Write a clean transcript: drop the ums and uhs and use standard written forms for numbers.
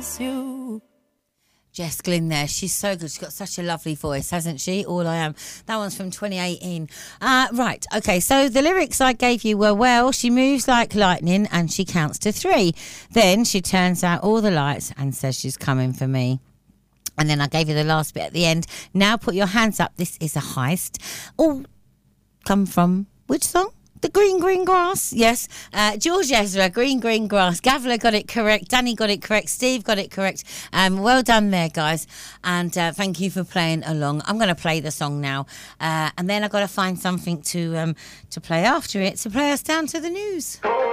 miss you. Jess Glynn there. She's so good. She's got such a lovely voice, hasn't she? All I Am. That one's from 2018. Right. Okay. So the lyrics I gave you were, well, she moves like lightning and she counts to 3. Then she turns out all the lights and says she's coming for me. And then I gave you the last bit at the end. Now put your hands up. This is a heist. All come from which song? The Green Green Grass, yes. George Ezra, Green Green Grass. Gavler got it correct. Danny got it correct. Steve got it correct. Well done there, guys. And thank you for playing along. I'm going to play the song now. And then I've got to find something to play after it to play us down to the news.